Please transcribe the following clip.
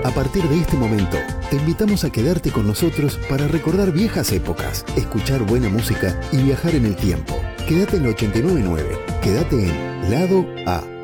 A partir de este momento, te invitamos a quedarte con nosotros para recordar viejas épocas, escuchar buena música y viajar en el tiempo. Quédate en 89.9. Quédate en Lado A.